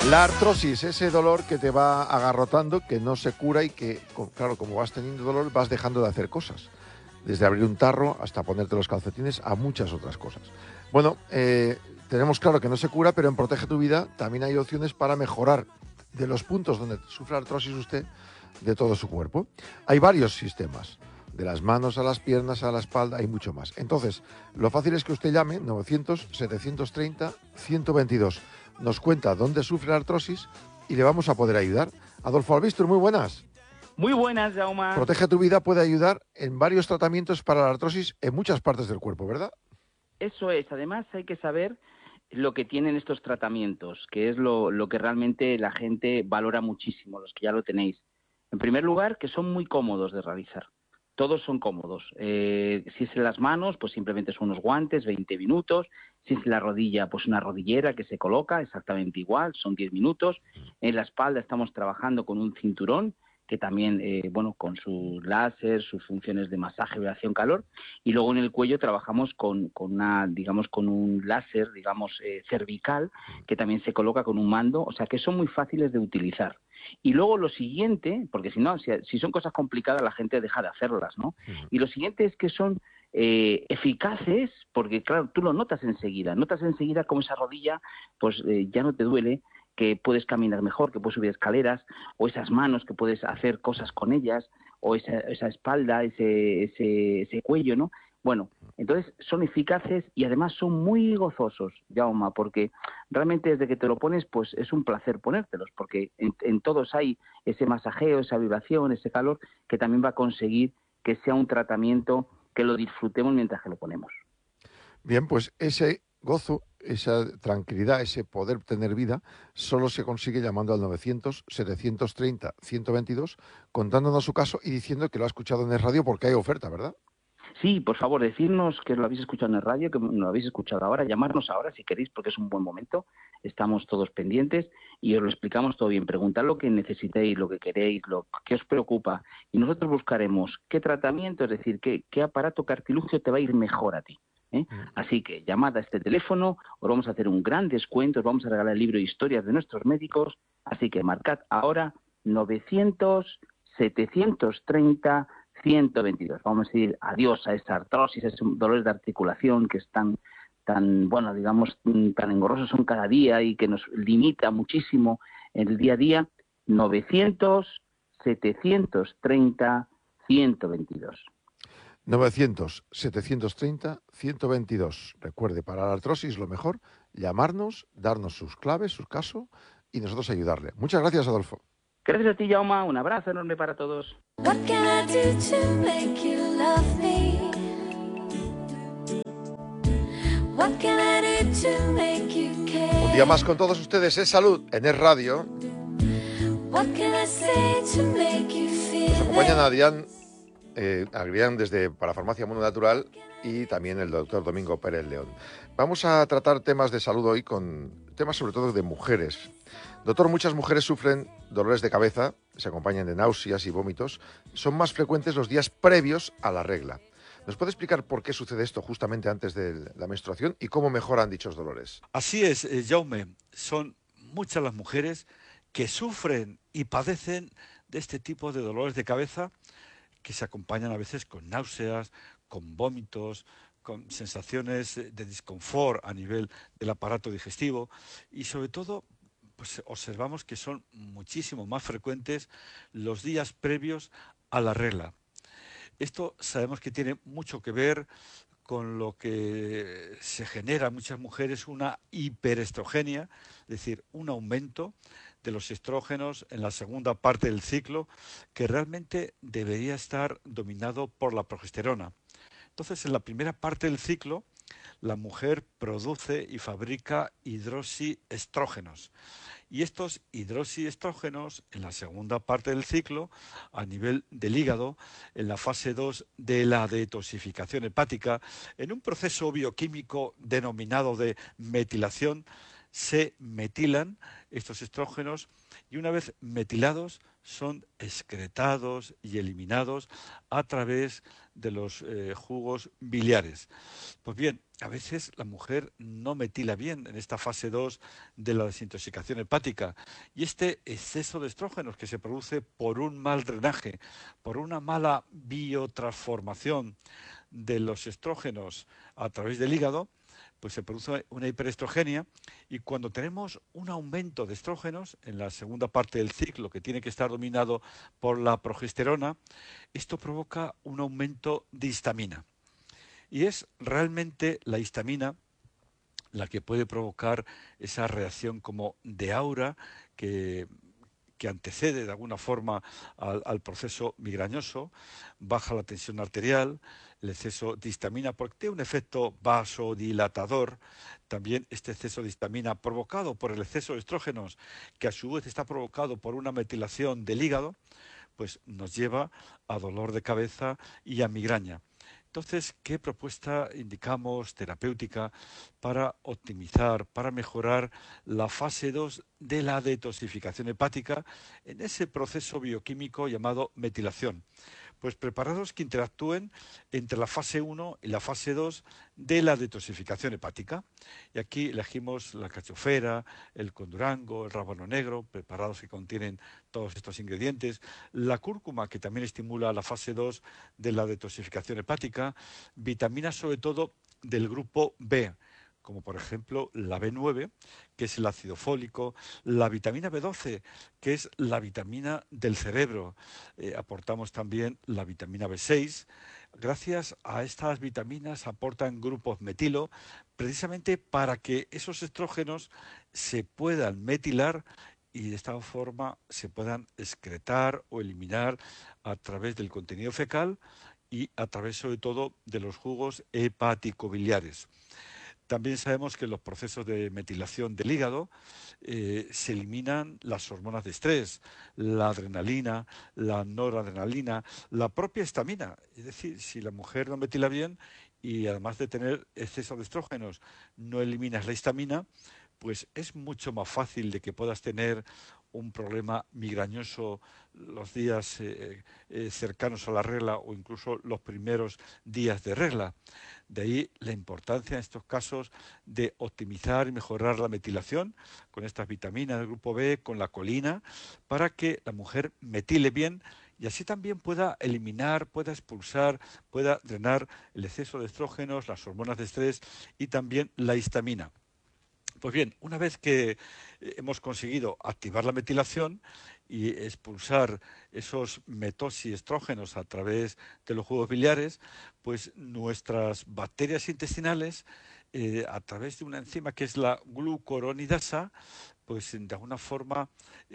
La artrosis, ese dolor que te va agarrotando, que no se cura y que, claro, como vas teniendo dolor, vas dejando de hacer cosas. Desde abrir un tarro hasta ponerte los calcetines a muchas otras cosas. Bueno, tenemos claro que no se cura, pero en Protege tu Vida también hay opciones para mejorar de los puntos donde sufre artrosis usted de todo su cuerpo. Hay varios sistemas, de las manos a las piernas, a la espalda, hay mucho más. Entonces, lo fácil es que usted llame 900-730-122. Nos cuenta dónde sufre la artrosis y le vamos a poder ayudar. Adolfo Albistur, muy buenas. Muy buenas, Jaume. Protege tu Vida puede ayudar en varios tratamientos para la artrosis en muchas partes del cuerpo, ¿verdad? Eso es. Además, hay que saber lo que tienen estos tratamientos, que es lo que realmente la gente valora muchísimo, los que ya lo tenéis. En primer lugar, que son muy cómodos de realizar. Todos son cómodos. Si es en las manos, pues simplemente son unos guantes, 20 minutos. Si es en la rodilla, pues una rodillera que se coloca exactamente igual, son 10 minutos. En la espalda estamos trabajando con un cinturón, que también, con su láser, sus funciones de masaje, vibración, calor. Y luego en el cuello trabajamos con un láser, cervical, que también se coloca con un mando. O sea, que son muy fáciles de utilizar. Y luego lo siguiente, porque si no, si son cosas complicadas, la gente deja de hacerlas, ¿no? Y lo siguiente es que son eficaces, porque claro, tú lo notas enseguida como esa rodilla pues ya no te duele, que puedes caminar mejor, que puedes subir escaleras, o esas manos que puedes hacer cosas con ellas, o esa espalda, ese cuello, ¿no? Bueno, entonces son eficaces y además son muy gozosos, Jaume, porque realmente desde que te lo pones, pues es un placer ponértelos, porque en todos hay ese masajeo, esa vibración, ese calor, que también va a conseguir que sea un tratamiento que lo disfrutemos mientras que lo ponemos. Bien, pues ese gozo, esa tranquilidad, ese poder tener vida, solo se consigue llamando al 900-730-122, contándonos su caso y diciendo que lo ha escuchado en el radio porque hay oferta, ¿verdad? Sí, por favor, decirnos que lo habéis escuchado en el radio, que lo habéis escuchado ahora, llamarnos ahora si queréis, porque es un buen momento, estamos todos pendientes y os lo explicamos todo bien. Preguntad lo que necesitéis, lo que queréis, lo que os preocupa, y nosotros buscaremos qué tratamiento, es decir, qué aparato, qué artilugio te va a ir mejor a ti. Así que llamad a este teléfono, os vamos a hacer un gran descuento, os vamos a regalar el libro de historias de nuestros médicos, así que marcad ahora 900-730-122. Vamos a decir adiós a esa artrosis, a esos dolores de articulación que están tan engorrosos son cada día y que nos limita muchísimo en el día a día. 900-730-122. 900-730-122. Recuerde, para la artrosis lo mejor, llamarnos, darnos sus claves, su caso y nosotros ayudarle. Muchas gracias, Adolfo. Gracias a ti, Jaume. Un abrazo enorme para todos. What can I do to make you love me? What can I do to make you care? Un día más con todos ustedes es Salud en Es Radio. What can I say to make you feel? Nos acompañan Adrián desde Parafarmacia Mundo Natural y también el doctor Domingo Pérez León. Vamos a tratar temas de salud hoy, con temas sobre todo de mujeres. Doctor, muchas mujeres sufren dolores de cabeza, se acompañan de náuseas y vómitos. Son más frecuentes los días previos a la regla. ¿Nos puede explicar por qué sucede esto justamente antes de la menstruación y cómo mejoran dichos dolores? Así es, Jaume. Son muchas las mujeres que sufren y padecen de este tipo de dolores de cabeza, que se acompañan a veces con náuseas, con vómitos, con sensaciones de disconfort a nivel del aparato digestivo y sobre todo pues observamos que son muchísimo más frecuentes los días previos a la regla. Esto sabemos que tiene mucho que ver con lo que se genera en muchas mujeres, una hiperestrogenia, es decir, un aumento de los estrógenos en la segunda parte del ciclo, que realmente debería estar dominado por la progesterona. Entonces, en la primera parte del ciclo, la mujer produce y fabrica hidroxiestrógenos. Y estos hidroxiestrógenos, en la segunda parte del ciclo, a nivel del hígado, en la fase 2 de la detoxificación hepática, en un proceso bioquímico denominado de metilación, se metilan estos estrógenos y una vez metilados son excretados y eliminados a través de los jugos biliares. Pues bien, a veces la mujer no metila bien en esta fase 2 de la desintoxicación hepática. Y este exceso de estrógenos que se produce por un mal drenaje, por una mala biotransformación de los estrógenos a través del hígado, pues se produce una hiperestrogenia, y cuando tenemos un aumento de estrógenos en la segunda parte del ciclo, que tiene que estar dominado por la progesterona, esto provoca un aumento de histamina. Y es realmente la histamina la que puede provocar esa reacción como de aura que antecede de alguna forma al proceso migrañoso. Baja la tensión arterial, el exceso de histamina, porque tiene un efecto vasodilatador. También este exceso de histamina provocado por el exceso de estrógenos, que a su vez está provocado por una metilación del hígado, pues nos lleva a dolor de cabeza y a migraña. Entonces, ¿qué propuesta indicamos terapéutica para optimizar, para mejorar la fase 2 de la detoxificación hepática en ese proceso bioquímico llamado metilación? Pues preparados que interactúen entre la fase 1 y la fase 2 de la detoxificación hepática. Y aquí elegimos la cachofera, el condurango, el rábano negro, preparados que contienen todos estos ingredientes, la cúrcuma, que también estimula la fase 2 de la detoxificación hepática, vitaminas sobre todo del grupo B, como por ejemplo la B9, que es el ácido fólico, la vitamina B12, que es la vitamina del cerebro. Aportamos también la vitamina B6. Gracias a estas vitaminas aportan grupos metilo, precisamente para que esos estrógenos se puedan metilar y de esta forma se puedan excretar o eliminar a través del contenido fecal y a través sobre todo de los jugos hepático-biliares. También sabemos que en los procesos de metilación del hígado se eliminan las hormonas de estrés, la adrenalina, la noradrenalina, la propia histamina. Es decir, si la mujer no metila bien y además de tener exceso de estrógenos no eliminas la histamina, pues es mucho más fácil de que puedas tener un problema migrañoso los días cercanos a la regla o incluso los primeros días de regla. De ahí la importancia en estos casos de optimizar y mejorar la metilación con estas vitaminas del grupo B, con la colina, para que la mujer metile bien y así también pueda eliminar, pueda expulsar, pueda drenar el exceso de estrógenos, las hormonas de estrés y también la histamina. Pues bien, una vez que hemos conseguido activar la metilación y expulsar esos metoxiestrógenos a través de los jugos biliares, pues nuestras bacterias intestinales, a través de una enzima que es la glucuronidasa, pues de alguna forma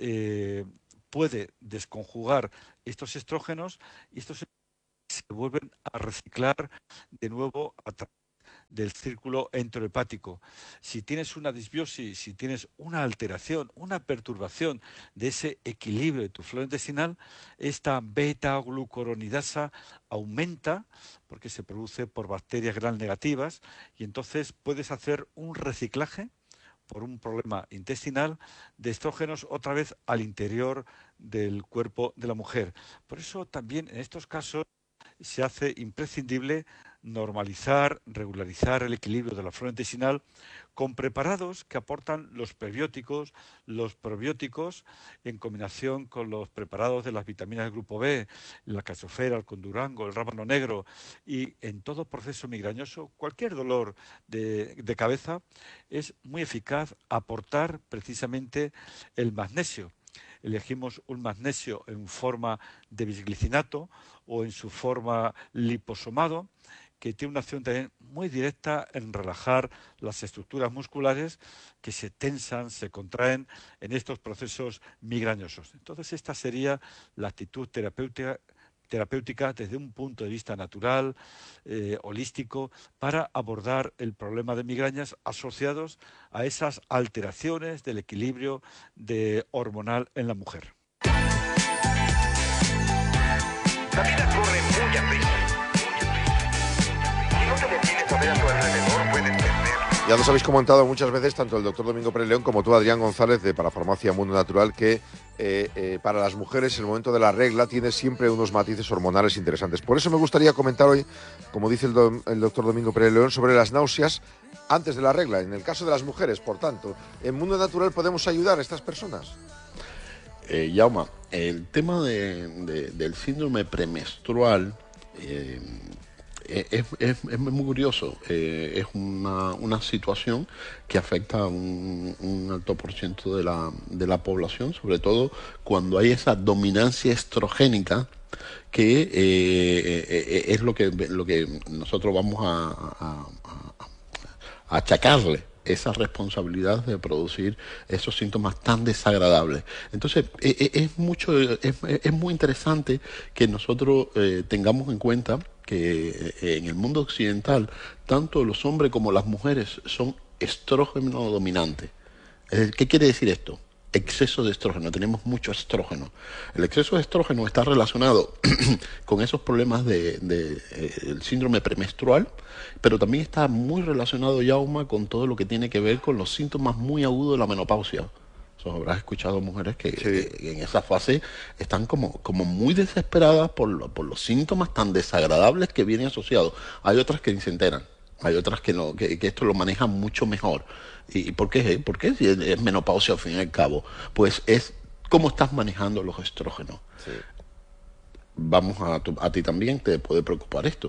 puede desconjugar estos estrógenos y estos se vuelven a reciclar de nuevo a través del círculo enterohepático. Si tienes una disbiosis, si tienes una alteración, una perturbación de ese equilibrio de tu flora intestinal, esta beta-glucuronidasa aumenta porque se produce por bacterias gram negativas y entonces puedes hacer un reciclaje por un problema intestinal de estrógenos otra vez al interior del cuerpo de la mujer. Por eso también en estos casos se hace imprescindible normalizar, regularizar el equilibrio de la flora intestinal con preparados que aportan los prebióticos, los probióticos, en combinación con los preparados de las vitaminas del grupo B, la cachofera, el condurango, el rábano negro, y en todo proceso migrañoso, cualquier dolor de cabeza, es muy eficaz aportar precisamente el magnesio. Elegimos un magnesio en forma de bisglicinato o en su forma liposomado, que tiene una acción también muy directa en relajar las estructuras musculares que se tensan, se contraen en estos procesos migrañosos. Entonces, esta sería la actitud terapéutica desde un punto de vista natural, holístico, para abordar el problema de migrañas asociados a esas alteraciones del equilibrio hormonal en la mujer. La vida corre muy a prisa. Si no te detienes a ver a tu alrededor, puedes perder. Ya nos habéis comentado muchas veces, tanto el doctor Domingo Pérez León como tú, Adrián González, de Parafarmacia Mundo Natural, que para las mujeres el momento de la regla tiene siempre unos matices hormonales interesantes. Por eso me gustaría comentar hoy, como dice el doctor Domingo Pérez León, sobre las náuseas antes de la regla. En el caso de las mujeres, por tanto, ¿en Mundo Natural podemos ayudar a estas personas? Jaume, el tema del síndrome premenstrual es muy curioso. Es una situación que afecta a un alto porcentaje de la población, sobre todo cuando hay esa dominancia estrogénica que es lo que nosotros vamos a achacarle esa responsabilidad de producir esos síntomas tan desagradables. Entonces, es muy interesante que nosotros tengamos en cuenta que en el mundo occidental, tanto los hombres como las mujeres son estrógeno dominantes. ¿Qué quiere decir esto? Exceso de estrógeno, tenemos mucho estrógeno. El exceso de estrógeno está relacionado con esos problemas el síndrome premenstrual, pero también está muy relacionado, Jaume, con todo lo que tiene que ver con los síntomas muy agudos de la menopausia. Habrás escuchado mujeres que en esa fase están como muy desesperadas por los síntomas tan desagradables que vienen asociados. Hay otras que ni se enteran. Hay otras que no, que esto lo manejan mucho mejor. ¿Y por qué? ¿Por qué? Si es menopausia al fin y al cabo. Pues es cómo estás manejando los estrógenos. Sí. Vamos a ti también te puede preocupar esto.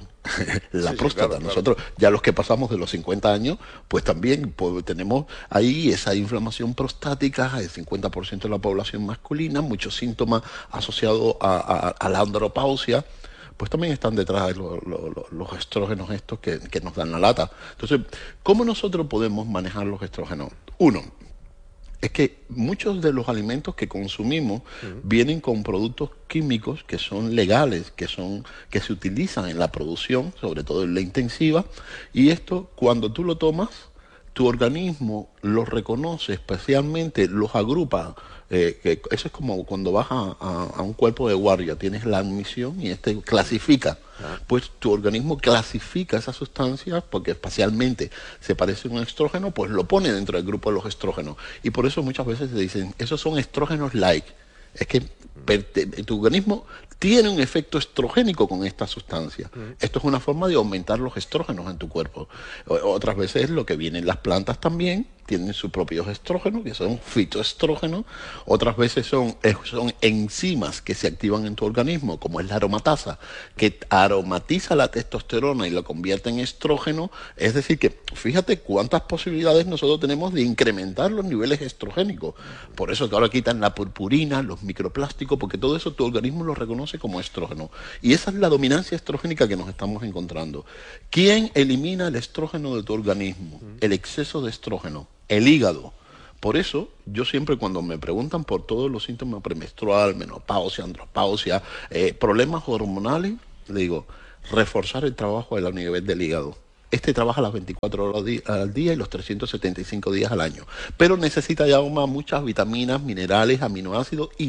La próstata. Claro, nosotros, ya los que pasamos de los 50 años, pues también tenemos ahí esa inflamación prostática, el 50% de la población masculina, muchos síntomas asociados a la andropausia. Pues también están detrás de los estrógenos estos que nos dan la lata. Entonces, ¿cómo nosotros podemos manejar los estrógenos? Uno, es que muchos de los alimentos que consumimos vienen con productos químicos que son legales, que se utilizan en la producción, sobre todo en la intensiva, y esto, cuando tú lo tomas, tu organismo los reconoce, especialmente los agrupa. Eso es como cuando vas a un cuerpo de guardia, tienes la admisión y clasifica. Pues tu organismo clasifica esas sustancias porque espacialmente se parece a un estrógeno, pues lo pone dentro del grupo de los estrógenos. Y por eso muchas veces se dicen, esos son estrógenos light. Es que tu organismo tiene un efecto estrogénico con esta sustancia. Esto es una forma de aumentar los estrógenos en tu cuerpo. Otras veces lo que vienen las plantas también tienen sus propios estrógenos, que son fitoestrógenos. Otras veces son enzimas que se activan en tu organismo, como es la aromatasa, que aromatiza la testosterona y la convierte en estrógeno. Es decir, que fíjate cuántas posibilidades nosotros tenemos de incrementar los niveles estrogénicos. Por eso que ahora quitan la purpurina, los microplásticos, porque todo eso tu organismo lo reconoce como estrógeno. Y esa es la dominancia estrogénica que nos estamos encontrando. ¿Quién elimina el estrógeno de tu organismo? El exceso de estrógeno. El hígado. Por eso, yo siempre cuando me preguntan por todos los síntomas premenstrual, menopausia, andropausia, problemas hormonales, le digo, reforzar el trabajo a nivel del hígado. Este trabaja las 24 horas al día y los 375 días al año. Pero necesita ya muchas vitaminas, minerales, aminoácidos y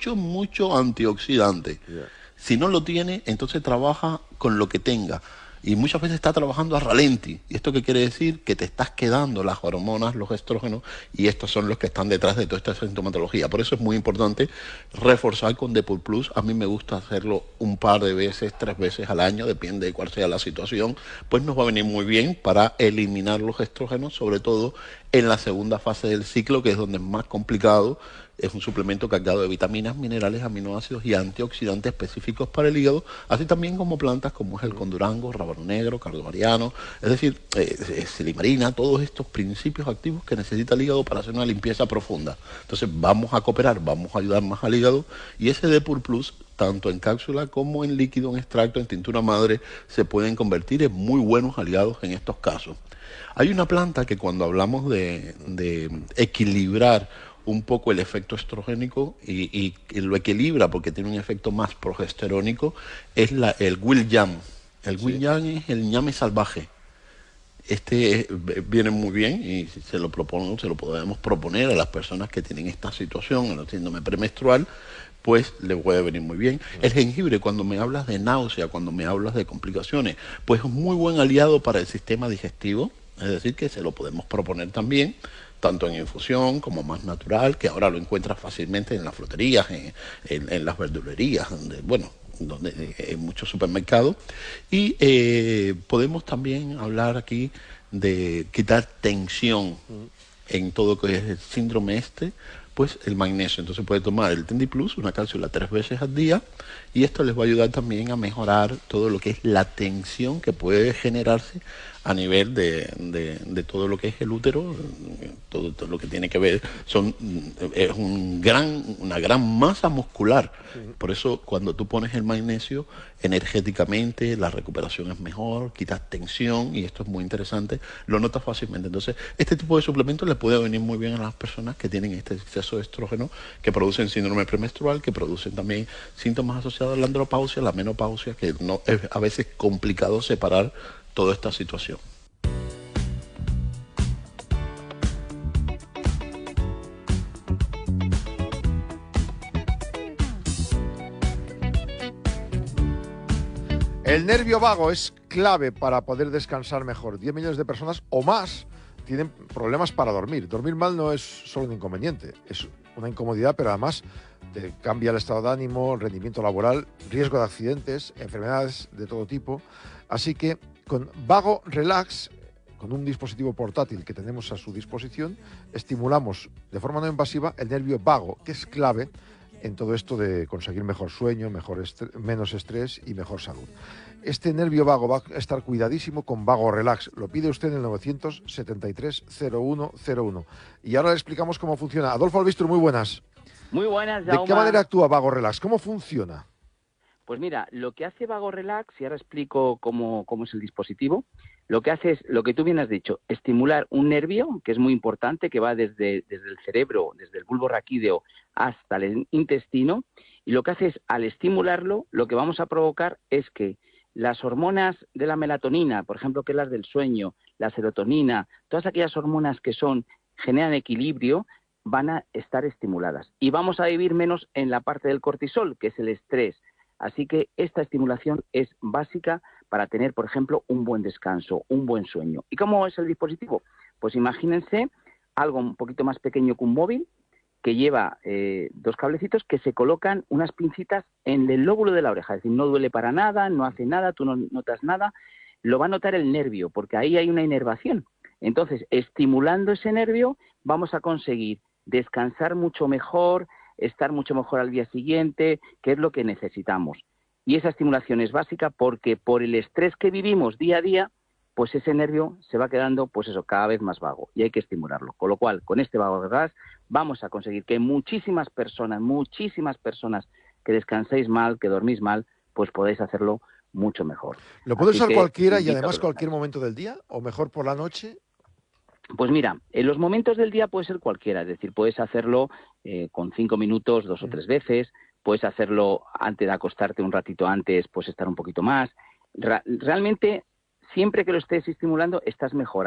mucho antioxidante. Yeah. Si no lo tiene, entonces trabaja con lo que tenga. Y muchas veces está trabajando a ralenti. ¿Y esto qué quiere decir? Que te estás quedando las hormonas, los estrógenos, y estos son los que están detrás de toda esta sintomatología. Por eso es muy importante reforzar con Depur Plus. A mí me gusta hacerlo un par de veces, 3 veces al año, depende de cuál sea la situación. Pues nos va a venir muy bien para eliminar los estrógenos, sobre todo en la segunda fase del ciclo, que es donde es más complicado. Es un suplemento cargado de vitaminas, minerales, aminoácidos y antioxidantes específicos para el hígado, así también como plantas como es el condurango, rábano negro, cardovariano, es decir, silimarina, todos estos principios activos que necesita el hígado para hacer una limpieza profunda. Entonces vamos a cooperar, vamos a ayudar más al hígado, y ese Depur Plus, tanto en cápsula como en líquido, en extracto, en tintura madre, se pueden convertir en muy buenos aliados en estos casos. Hay una planta que cuando hablamos de equilibrar un poco el efecto estrogénico y lo equilibra porque tiene un efecto más progesterónico, es el William. El William es el ñame salvaje. Este viene muy bien y se lo podemos proponer a las personas que tienen esta situación, el síndrome premenstrual, pues le puede venir muy bien. El jengibre, cuando me hablas de náusea, cuando me hablas de complicaciones, pues es muy buen aliado para el sistema digestivo, es decir, que se lo podemos proponer también. tanto en infusión como más natural, que ahora lo encuentras fácilmente en las fruterías, en las verdulerías, donde en muchos supermercados. Y podemos también hablar aquí de quitar tensión en todo lo que es el síndrome pues el magnesio. Entonces puede tomar el Tendi Plus, una cápsula 3 veces al día, y esto les va a ayudar también a mejorar todo lo que es la tensión que puede generarse a nivel de todo lo que es el útero, todo lo que tiene que ver, es una gran masa muscular. Por eso cuando tú pones el magnesio, energéticamente la recuperación es mejor, quitas tensión, y esto es muy interesante, lo notas fácilmente. Entonces, este tipo de suplementos le puede venir muy bien a las personas que tienen este exceso de estrógeno, que producen síndrome premenstrual, que producen también síntomas asociados a la andropausia, la menopausia, que no es a veces complicado separar toda esta situación. El nervio vago es clave para poder descansar mejor. 10 millones de personas o más tienen problemas para dormir. Dormir mal no es solo un inconveniente, es una incomodidad, pero además te cambia el estado de ánimo, el rendimiento laboral, riesgo de accidentes, enfermedades de todo tipo. Así que con Vago Relax, con un dispositivo portátil que tenemos a su disposición, estimulamos de forma no invasiva el nervio vago, que es clave en todo esto de conseguir mejor sueño, menos estrés y mejor salud. Este nervio vago va a estar cuidadísimo con Vago Relax. Lo pide usted en el 973-0101. Y ahora le explicamos cómo funciona. Adolfo Albistur, muy buenas. Muy buenas, ¿De Jaume. qué manera actúa Vago Relax? ¿Cómo funciona? Pues mira, lo que hace Vago Relax, y ahora explico cómo es el dispositivo, lo que hace es, lo que tú bien has dicho, estimular un nervio, que es muy importante, que va desde el cerebro, desde el bulbo raquídeo hasta el intestino, y lo que hace es, al estimularlo, lo que vamos a provocar es que las hormonas de la melatonina, por ejemplo, que es las del sueño, la serotonina, todas aquellas hormonas que generan equilibrio, van a estar estimuladas. Y vamos a vivir menos en la parte del cortisol, que es el estrés. Así que esta estimulación es básica para tener, por ejemplo, un buen descanso, un buen sueño. ¿Y cómo es el dispositivo? Pues imagínense algo un poquito más pequeño que un móvil, que lleva 2 cablecitos que se colocan unas pincitas en el lóbulo de la oreja. Es decir, no duele para nada, no hace nada, tú no notas nada. Lo va a notar el nervio, porque ahí hay una inervación. Entonces, estimulando ese nervio, vamos a conseguir descansar mucho mejor, estar mucho mejor al día siguiente, que es lo que necesitamos. Y esa estimulación es básica porque por el estrés que vivimos día a día, pues ese nervio se va quedando, pues eso, cada vez más vago y hay que estimularlo. Con lo cual, con este Vago Relax vamos a conseguir que muchísimas personas que descanséis mal, que dormís mal, pues podáis hacerlo mucho mejor. ¿Lo puede usar cualquiera y invito a además que lo cualquier hagáis. momento del día? ¿O mejor por la noche? Pues mira, en los momentos del día puede ser cualquiera, es decir, puedes hacerlo con 5 minutos 2 o 3 veces, puedes hacerlo antes de acostarte un ratito antes, pues estar un poquito más. Realmente, siempre que lo estés estimulando, estás mejorando.